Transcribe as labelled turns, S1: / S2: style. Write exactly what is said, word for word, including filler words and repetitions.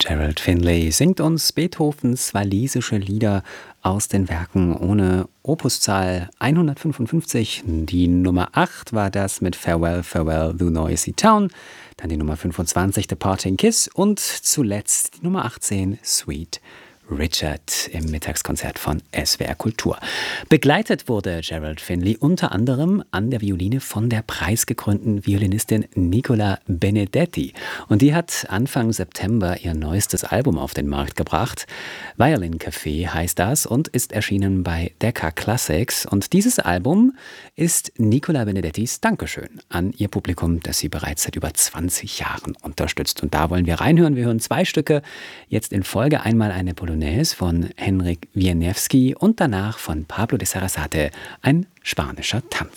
S1: Gerald Finlay singt uns Beethovens walisische Lieder aus den Werken ohne Opuszahl hundertfünfundfünfzig. Die Nummer acht war das mit Farewell, Farewell, The Noisy Town. Dann die Nummer fünfundzwanzig, The Parting Kiss. Und zuletzt die Nummer achtzehn, Sweet Richard im Mittagskonzert von S W R Kultur. Begleitet wurde Gerald Finlay unter anderem an der Violine von der preisgekrönten Violinistin Nicola Benedetti. Und die hat Anfang September ihr neuestes Album auf den Markt gebracht. Violin Café heißt das und ist erschienen bei Decca Classics. Und dieses Album ist Nicola Benedettis Dankeschön an ihr Publikum, das sie bereits seit über zwanzig Jahren unterstützt. Und da wollen wir reinhören. Wir hören zwei Stücke. Jetzt in Folge einmal eine Polonaise von Henryk Wieniawski und danach von Pablo de Sarasate ein spanischer Tanz.